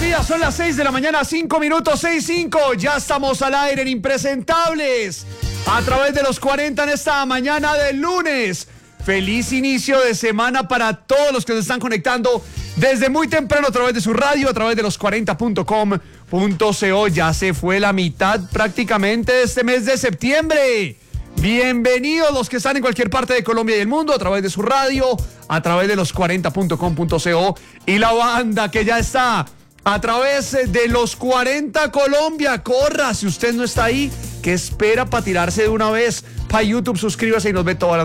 días, son las 6 de la mañana, 5 minutos, 6:05. Ya estamos al aire en Impresentables, a través de los 40 en esta mañana del lunes. Feliz inicio de semana para todos los que se están conectando desde muy temprano a través de su radio, a través de los 40.com.co. Ya se fue la mitad prácticamente de este mes de septiembre. Bienvenidos los que están en cualquier parte de Colombia y el mundo a través de su radio, a través de los 40.com.co, y la banda que ya está a través de los 40 Colombia. Corra, si usted no está ahí, ¿qué espera para tirarse de una vez para YouTube? Suscríbase y nos ve todas las